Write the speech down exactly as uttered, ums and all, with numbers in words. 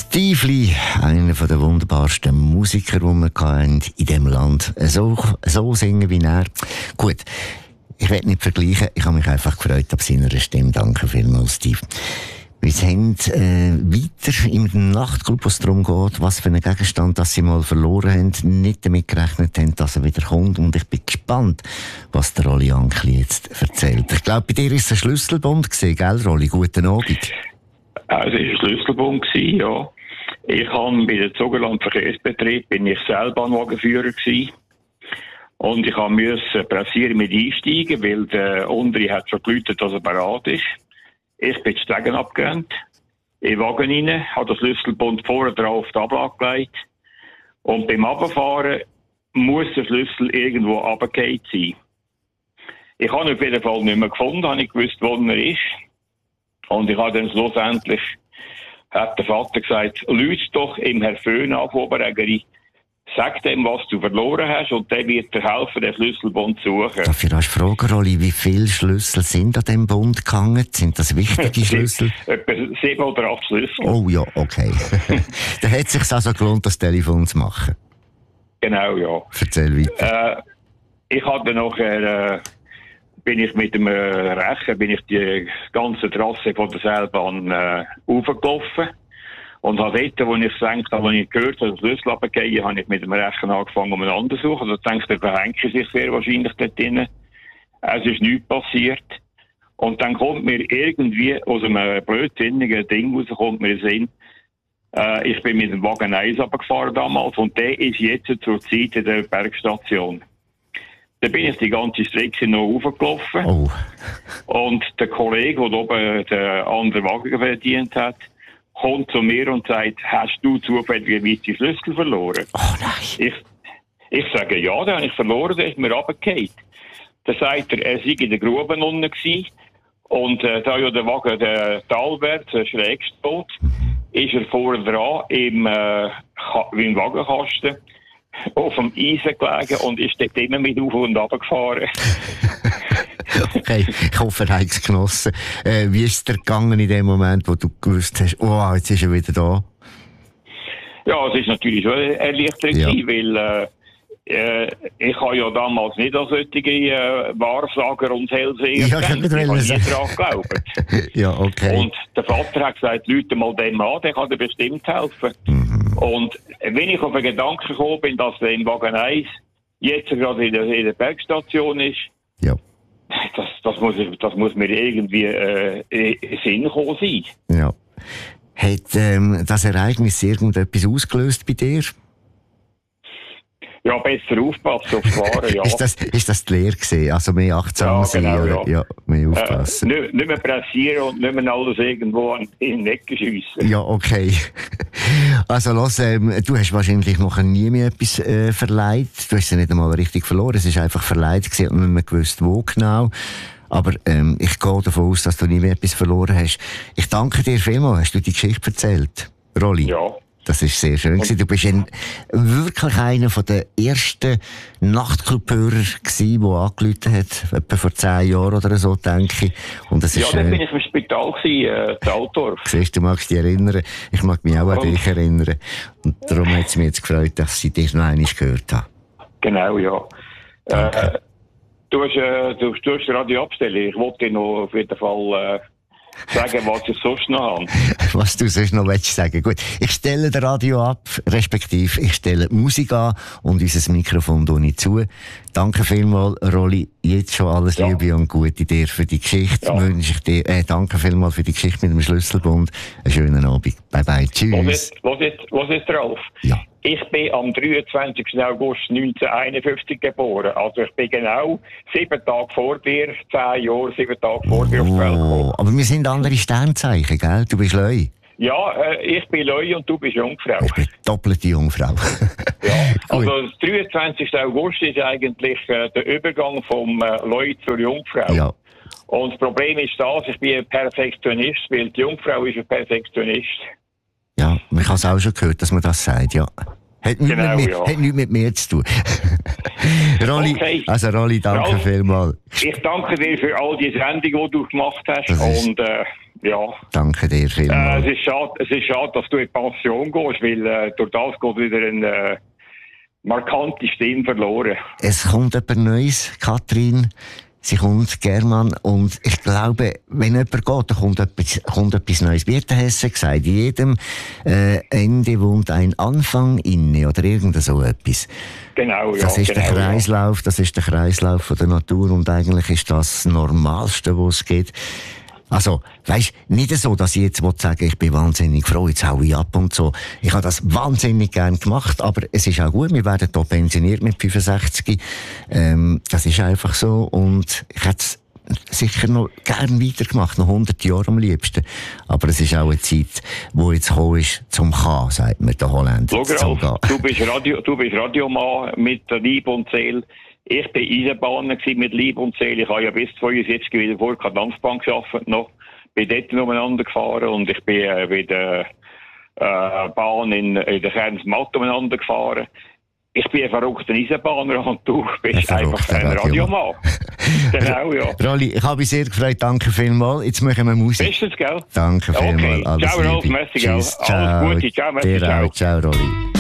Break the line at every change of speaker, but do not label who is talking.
Stevely, einer der wunderbarsten Musiker, die wir hatten in diesem Land. So, so singen wie er. Gut, ich will nicht vergleichen, ich habe mich einfach gefreut ab seiner Stimme. Danke vielmals, Steve. Wir sind äh, weiter im Nachtclub, wo es darum geht, was für einen Gegenstand dass Sie mal verloren haben, nicht damit gerechnet haben, dass er wieder kommt. Und ich bin gespannt, was der Rolli Ankli jetzt erzählt. Ich glaube, bei dir war es ein Schlüsselbund gewesen, gell, Rolli? Guten Abend.
Also, es war ein Schlüsselbund, ja. Ich habe bei der Zogerland Verkehrsbetrieb bin ich Seilbahnwagenführer gewesen. Und ich musste pressieren mit einsteigen, weil der untere hat schon geläutet, dass er bereit ist. Ich bin die Stegen abgerannt, in den Wagen rein, habe den Schlüsselbund vorne drauf auf die Ablage gelegt. Und beim Runterfahren muss der Schlüssel irgendwo runtergefallen sein. Ich habe ihn auf jeden Fall nicht mehr gefunden, habe nicht gewusst, wo er ist. Und ich habe dann schlussendlich, hat der Vater gesagt, lüt doch im Herrn Föhn an, Oberägeri, sag dem, was du verloren hast, und der wird dir helfen, den Schlüsselbund zu suchen.
Darf ich erst fragen, Rolli, wie viele Schlüssel sind an diesem Bund gehangen? Sind das wichtige Schlüssel?
Etwa sieben oder acht Schlüssel.
Oh ja, okay. Dann hat es sich also gelohnt, das Telefon zu machen.
Genau, ja.
Erzähl weiter.
Äh, ich hatte nachher, äh, bin ich mit dem äh, Rechen, bin ich die ganze Trasse von der Seilbahn äh, hochgelaufen. Und habe dort, wo ich gedacht habe, als ich gehört habe, dass der Schlüssel runtergehe, habe ich mit dem Rechen angefangen, um einen zu suchen. Also ich dachte, der verhängt sich sehr wahrscheinlich dort drin. Es ist nichts passiert. Und dann kommt mir irgendwie aus einem blödsinnigen Ding raus, kommt mir Sinn, äh, ich bin mit dem Wagen eins runtergefahren damals, und der ist jetzt zur Zeit in der Bergstation. Da bin ich die ganze Strecke noch hochgelaufen.
Oh.
Und der Kollege, der oben den anderen Wagen verdient hat, kommt zu mir und sagt, hast du zufälligerweise die Schlüssel verloren?
Oh nein.
Ich, ich sage, ja, den habe ich verloren, der ist mir runtergefallen. Dann sagt er, er sei in der Grube unten gewesen. Und äh, da ja der Wagen, der Talwert, der schräg steht, ist er vorne dran im, äh, im Wagenkasten auf dem Eisen gelegen und ist dort immer mit auf und runter gefahren.
Okay, ich hoffe, er hat es genossen. Äh, wie ist es dir gegangen in dem Moment, wo du gewusst hast, oh, jetzt ist er wieder da?
Ja, es ist natürlich schon erleichternd, ja. Weil äh, äh, ich habe ja damals nicht an solche äh, Wahrsager und Hellseher
ja,
gedacht. Ich habe nie daran geglaubt.
Ja, okay.
Und der Vater hat gesagt, Leute mal dem an, der kann dir bestimmt helfen. Mhm. Und wenn ich auf den Gedanken gekommen bin, dass der in Wagen eins jetzt gerade in der, in der Bergstation ist,
ja.
Das, das, muss, das muss mir irgendwie äh, in Sinn gekommen sein.
Ja. Hat ähm, das Ereignis irgendetwas ausgelöst bei dir?
Ja, besser aufpassen aufs Fahren, ja.
ist, das, ist das die Lehre gewesen? Also mehr achtsam sein, ja, genau, ja. Ja, mehr aufpassen.
Äh, nicht, nicht mehr pressieren und nicht mehr alles irgendwo in den Necken schiessen.
Ja, okay. Also los, ähm, du hast wahrscheinlich noch nie mehr etwas äh, verleiht. Du hast es nicht einmal richtig verloren. Es ist einfach verleiht gewesen und nicht mehr gewusst, wo genau. Aber ähm, ich gehe davon aus, dass du nie mehr etwas verloren hast. Ich danke dir vielmals. Hast du die Geschichte erzählt, Rolli?
Ja.
Das ist sehr schön gewesen. Du bist ein, wirklich einer der ersten Nachtclubhörer gewesen, der angerufen hat, etwa vor zehn Jahren oder so, denke ich. Und das
ja,
ist,
dann
äh,
bin ich im Spital gewesen, äh, in Altdorf.
Siehst du, magst dich erinnern. Ich mag mich auch an dich erinnern. Und darum hat es mich jetzt gefreut, dass ich dich noch einmal gehört habe.
Genau, ja. Äh, du hast, äh, du, du hast Radio abstellen. Ich wollte dir noch auf jeden Fall, äh, sagen, was ich sonst noch habe.
Was du sonst noch willst sagen. Gut, ich stelle das Radio ab, respektive ich stelle die Musik an und unser Mikrofon tue zu. Danke vielmals, Rolli. Jetzt schon alles ja. Liebe und Gute dir für die Geschichte. Ja. Wünsche ich dir, äh, danke vielmals für die Geschichte mit dem Schlüsselbund. Einen schönen Abend. Bye bye. Tschüss.
Was ist, was ist, was ist drauf?
Ja.
Ich bin am dreiundzwanzigsten August neunzehnhunderteinundfünfzig geboren. Also ich bin genau sieben Tage vor dir, zehn Jahre, sieben Tage vor dir auf die Welt gekommen.
Aber wir sind andere Sternzeichen, gell? Du bist Leu.
Ja, äh, ich bin Leu und du bist Jungfrau.
Ich bin doppelte Jungfrau.
Ja, also der dreiundzwanzigsten August ist eigentlich äh, der Übergang vom äh, Leu zur Jungfrau.
Ja.
Und das Problem ist das, ich bin ein Perfektionist, weil die Jungfrau ist ein Perfektionist.
Ja, man kann es auch schon gehört, dass man das sagt, ja. Hat nichts,
genau,
mit, mir,
ja.
hat nichts mit mir zu tun. Rolli,
okay.
Also Rolli, danke
Ralf,
vielmals.
Ich danke dir für all die Sendungen, die du gemacht hast.
Das ist,
und äh, Ja.
Danke dir vielmals.
Äh, es, ist schade, es ist schade, dass du in Pension gehst, weil äh, durch das geht wieder eine äh, markante Stimme verloren.
Es kommt etwas Neues, Katrin. Sie kommt, German, und ich glaube, wenn jemand geht, dann kommt etwas, kommt etwas Neues. Wie hat der Hesse gesagt? In jedem äh, Ende wohnt ein Anfang inne, oder irgend so etwas.
Genau, ja.
Das ist
genau,
der Kreislauf,
ja.
das ist der Kreislauf von der Natur, und eigentlich ist das das Normalste, was es geht. Also, weisst, nicht so, dass ich jetzt sagen will, ich bin wahnsinnig froh, jetzt hau ich ab und so. Ich habe das wahnsinnig gern gemacht, aber es ist auch gut, wir werden hier pensioniert mit fünfundsechzig. Ähm, das ist einfach so, und ich hätte es sicher noch gern weitergemacht, noch hundert Jahre am liebsten. Aber es ist auch eine Zeit, wo jetzt gekommen ist zum K, sagt man, der Holländer.
Schau, Ralf, du bist Radio, du bist Radiomann mit der Lieb und Seele. Ich war Eisenbahner mit Lieb und Seele. Ich habe ja bis zweiundsiebzig wieder vor der Dampfbahn gearbeitet noch. Bin dort umeinander gefahren und ich bin äh, bei der äh, Bahn in, in der Kernsmatt umeinander gefahren. Ich bin ein verrückter Eisenbahner und du bist ein einfach ein Radiomann. Genau, ja.
Rolli, ich habe mich sehr gefreut. Danke vielmals. Jetzt machen wir Musik.
Bestens, gell?
Danke vielmals.
Okay.
Alles
Ciao, Rolf. Merci, gell?
Tschüss, ciao.
Alles Gute. Ciao, merci,
Dir
ciao.
auch. Ciao, Rolli.